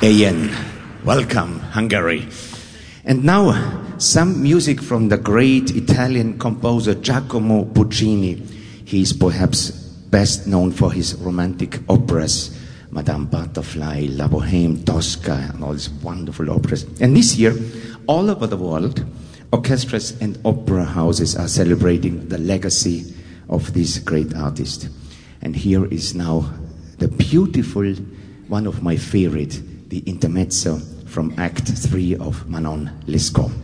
Ayen. Welcome, Hungary. And now, some music from the great Italian composer Giacomo Puccini. He is perhaps best known for his romantic operas, Madame Butterfly, La Bohème, Tosca, and all these wonderful operas. And this year, all over the world, orchestras and opera houses are celebrating the legacy of this great artist. And here is now the beautiful, one of my favorite, the intermezzo from Act 3 of Manon Lescaut.